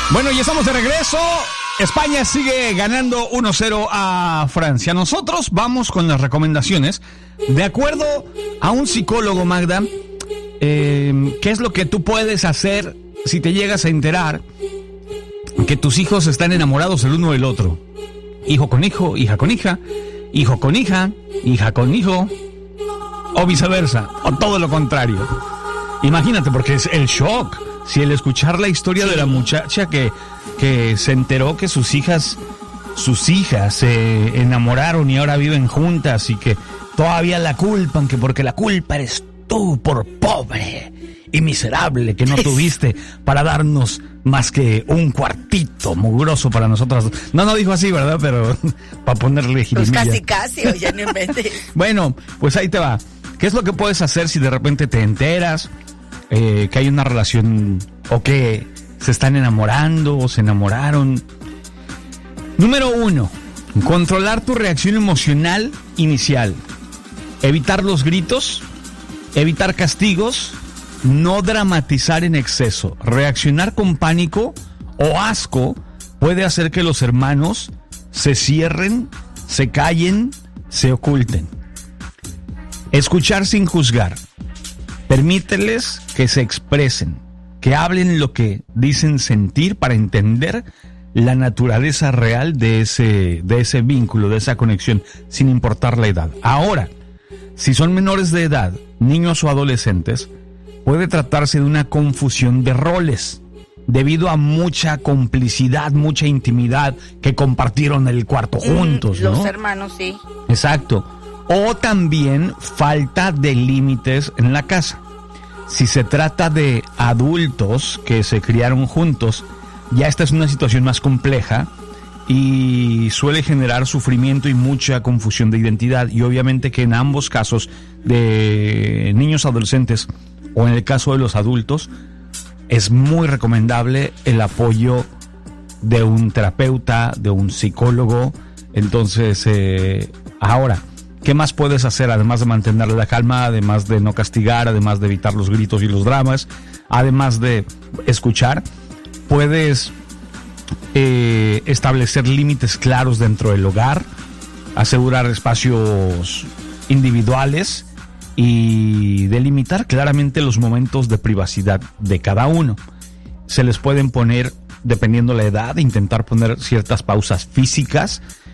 Bueno, ya estamos de regreso. España sigue ganando 1-0 a Francia. Nosotros vamos con las recomendaciones. De acuerdo a un psicólogo, Magda, ¿qué es lo que tú puedes hacer si te llegas a enterar que tus hijos están enamorados el uno del otro? Hijo con hijo, hija con hija, hijo con hija, hija con hijo, o viceversa, o todo lo contrario. Imagínate, porque es el shock. Si el escuchar la historia de la muchacha que se enteró que sus hijas se enamoraron y ahora viven juntas y que todavía la culpan, que porque la culpa eres tú por pobre y miserable que no tuviste para darnos más que un cuartito mugroso para nosotras. No dijo así, ¿verdad? Pero para ponerle jirimilla. Pues casi, oye, no inventes. Bueno, pues ahí te va. ¿Qué es lo que puedes hacer si de repente te enteras que hay una relación o que se están enamorando o se enamoraron? Número 1, controlar tu reacción emocional inicial. Evitar los gritos, evitar castigos, no dramatizar en exceso. Reaccionar con pánico o asco puede hacer que los hermanos se cierren, se callen, se oculten. Escuchar sin juzgar. Permíteles que se expresen, que hablen lo que dicen sentir para entender la naturaleza real de ese vínculo, de esa conexión, sin importar la edad. Ahora, si son menores de edad, niños o adolescentes, puede tratarse de una confusión de roles, debido a mucha complicidad, mucha intimidad que compartieron el cuarto juntos, ¿no? Los hermanos, sí. Exacto. O también falta de límites en la casa. Si se trata de adultos que se criaron juntos, ya esta es una situación más compleja y suele generar sufrimiento y mucha confusión de identidad. Y obviamente que en ambos casos de niños adolescentes o en el caso de los adultos, es muy recomendable el apoyo de un terapeuta, de un psicólogo. Entonces, ahora, ¿qué más puedes hacer además de mantener la calma, además de no castigar, además de evitar los gritos y los dramas, además de escuchar? Puedes establecer límites claros dentro del hogar, asegurar espacios individuales y delimitar claramente los momentos de privacidad de cada uno. Se les pueden poner, dependiendo la edad, intentar poner ciertas pausas físicas